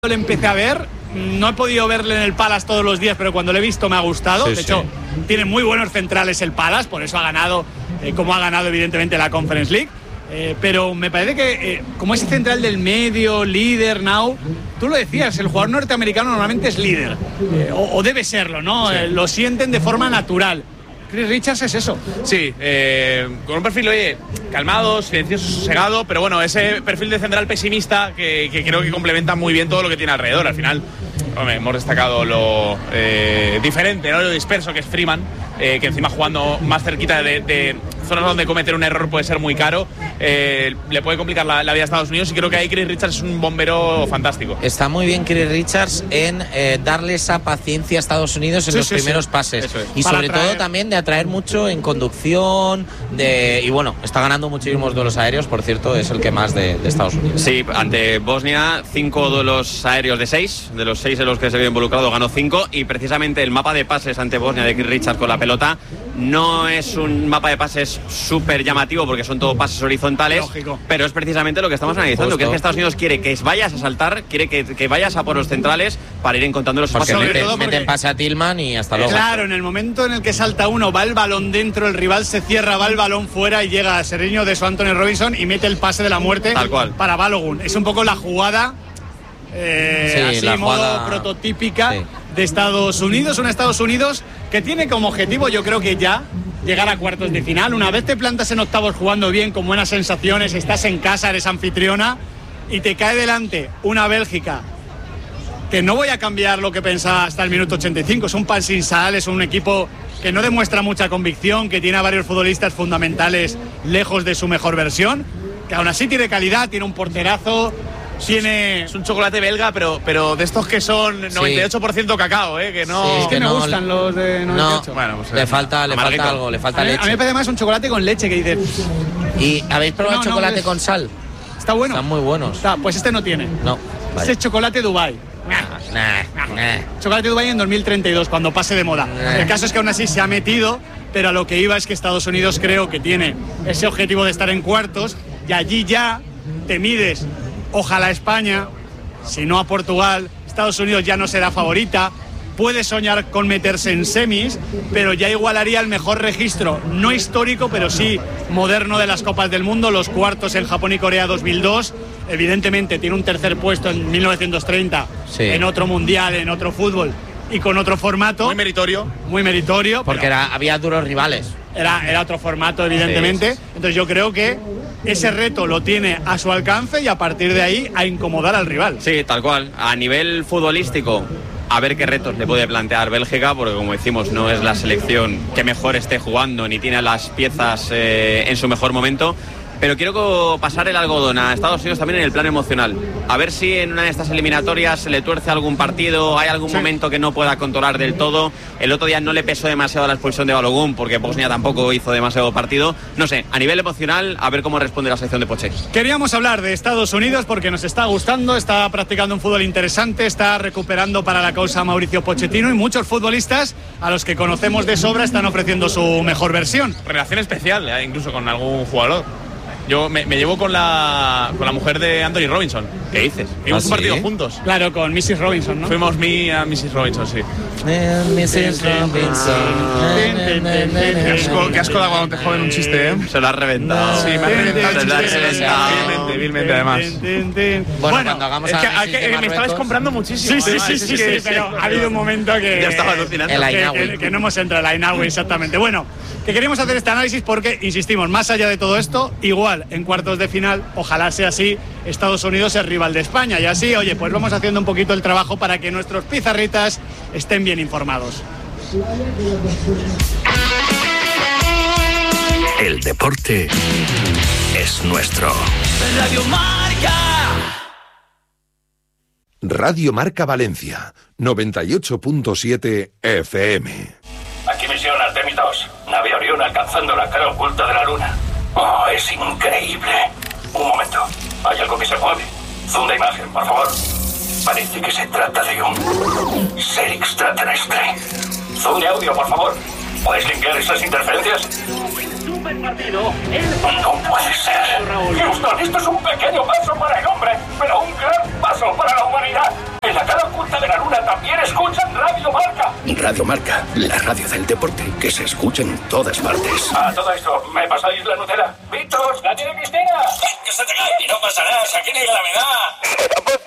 le empecé a ver, no he podido verle en el Palace todos los días, pero cuando le he visto me ha gustado. De hecho, tiene muy buenos centrales el Palace, por eso ha ganado, como ha ganado evidentemente la Conference League. Pero me parece que como ese central del medio, líder, tú lo decías, el jugador norteamericano normalmente es líder, o debe serlo, ¿no? Sí. Lo sienten de forma natural. Chris Richards es eso. Sí, con un perfil, oye, calmado, silencioso, sosegado, pero bueno, ese perfil de central pesimista que creo que complementa muy bien todo lo que tiene alrededor. Al final, hombre, hemos destacado lo diferente, ¿no? Lo disperso que es Freeman, que encima jugando más cerquita de zonas donde cometer un error puede ser muy caro, le puede complicar la vida a Estados Unidos, y creo que ahí Chris Richards es un bombero fantástico. Está muy bien Chris Richards en darle esa paciencia a Estados Unidos en los primeros pases. Y sobre todo también de atraer mucho en conducción, y bueno, está ganando muchísimos duelos aéreos, por cierto, es el que más de Estados Unidos. Sí, ante Bosnia, 5 duelos aéreos de 6, de los 6 en los que se vio involucrado ganó 5, y precisamente el mapa de pases ante Bosnia de Chris Richards con la pelota no es un mapa de pases súper llamativo porque son todo pases horizontales. Lógico. Pero es precisamente lo que estamos analizando. Justo. Que es que Estados Unidos quiere que vayas a saltar, quiere que vayas a por los centrales para ir encontrando los pases. Meten pase a Tillman y hasta luego. Claro, en el momento en el que salta uno, va el balón dentro, el rival se cierra, va el balón fuera y llega a Serginho de Anthony Robinson y mete el pase de la muerte. Tal cual. Para Balogun. Es un poco la jugada, así la modo jugada prototípica de Estados Unidos. Un Estados Unidos que tiene como objetivo, yo creo que ya, llegar a cuartos de final. Una vez te plantas en octavos jugando bien, con buenas sensaciones, estás en casa, eres anfitriona y te cae delante una Bélgica que no voy a cambiar lo que pensaba hasta el minuto 85, es un pan sin sal, es un equipo que no demuestra mucha convicción, que tiene a varios futbolistas fundamentales lejos de su mejor versión, que aún así tiene calidad, tiene un porterazo. Es un chocolate belga, pero de estos que son 98% cacao, que no. Sí, es que me gustan los de 98. No, bueno, pues le falta algo, le falta leche. A mí me parece más un chocolate con leche, que dices. ¿Y habéis probado chocolate con sal? Está bueno. Están muy buenos. Pues este no tiene. No. Vale. Este es chocolate Dubai. Chocolate Dubai en 2032, cuando pase de moda. El caso es que aún así se ha metido, pero a lo que iba es que Estados Unidos creo que tiene ese objetivo de estar en cuartos, y allí ya te mides. Ojalá España, si no a Portugal. Estados Unidos ya no será favorita, puede soñar con meterse en semis, pero ya igualaría el mejor registro, no histórico, pero sí moderno, de las Copas del Mundo, los cuartos en Japón y Corea 2002. Evidentemente tiene un tercer puesto en 1930, en otro mundial, en otro fútbol y con otro formato. Muy meritorio. Muy meritorio. Porque había duros rivales. Era otro formato, evidentemente. Entonces yo creo que ese reto lo tiene a su alcance y a partir de ahí a incomodar al rival. Sí, tal cual. A nivel futbolístico, a ver qué retos le puede plantear Bélgica, porque como decimos, no es la selección que mejor esté jugando ni tiene las piezas en su mejor momento. Pero quiero pasar el algodón a Estados Unidos también en el plano emocional. A ver si en una de estas eliminatorias se le tuerce algún partido, hay algún momento que no pueda controlar del todo. El otro día no le pesó demasiado la expulsión de Balogun, porque Bosnia tampoco hizo demasiado partido. No sé, a nivel emocional, a ver cómo responde la selección de Poche. Queríamos hablar de Estados Unidos porque nos está gustando, está practicando un fútbol interesante, está recuperando para la causa Mauricio Pochettino, y muchos futbolistas a los que conocemos de sobra están ofreciendo su mejor versión. Relación especial, incluso con algún jugador. Yo me llevo con la mujer de Anthony Robinson. ¿Qué dices? Fuimos un partido juntos. Claro, con Mrs. Robinson, ¿no? Fuimos a Mrs. Robinson, sí. Mrs. Robinson. Qué asco da cuando te joden un chiste, ¿eh? Se lo has reventado. Sí, me ha reventado el chiste. Vilmente, además. Bueno, cuando hagamos me estabais comprando muchísimo. Sí, pero ha habido un momento que... Ya estaba alucinando. Que no hemos entrado en el Ainawi, exactamente. Bueno, que queríamos hacer este análisis porque, insistimos, más allá de todo esto, igual en cuartos de final, ojalá sea así, Estados Unidos es rival de España, y así, oye, pues vamos haciendo un poquito el trabajo para que nuestros pizarritas estén bien informados. El deporte es nuestro. Radio Marca. Radio Marca Valencia, 98.7 FM. Aquí misión Artemis 2. Nave Orión alcanzando la cara oculta de la luna. Oh, es increíble. Un momento. Hay algo que se mueve. Zoom de imagen, por favor. Parece que se trata de un ser extraterrestre. Zoom de audio, por favor. ¿Puedes limpiar esas interferencias? Super partido. No puede ser. Houston, esto es un pequeño paso para el hombre, pero un gran paso para la humanidad. Radio Marca, la radio del deporte que se escucha en todas partes. A todo esto, ¿me pasáis la Nutella? ¡Víctor! ¡La tiene Cristina! ¡Que se te cae! Y no pasa nada, aquí no hay gravedad.